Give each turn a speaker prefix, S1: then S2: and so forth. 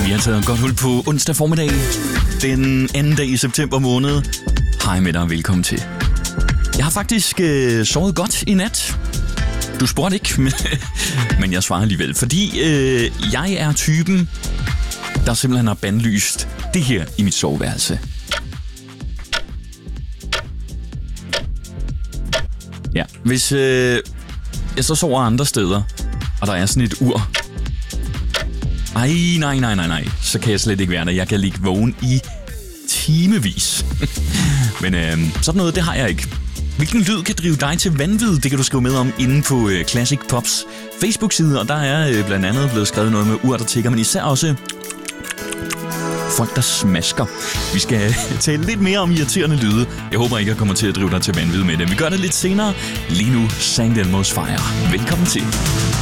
S1: Vi har taget godt hul på onsdag formiddag, den anden dag i september måned. Hej med dig og velkommen til. Jeg har faktisk sovet godt i nat. Du spurgte ikke, men jeg svarer alligevel. Fordi jeg er typen, der simpelthen har bandlyst det her i mit soveværelse. Ja, hvis jeg så sover andre steder, og der er sådan et ur. Nej, så kan jeg slet ikke være der. Jeg kan ligge vågen i timevis. Men sådan noget, det har jeg ikke. Hvilken lyd kan drive dig til vanvid? Det kan du skrive med om inde på Classic Pops Facebook-side, og der er blandt andet blevet skrevet noget med ur, der tikker, men især også folk, der smasker. Vi skal tale lidt mere om irriterende lyde. Jeg håber ikke, jeg kommer til at drive dig til vanvid med det. Vi gør det lidt senere. Lige nu, St. Elmo's Fire. Velkommen til.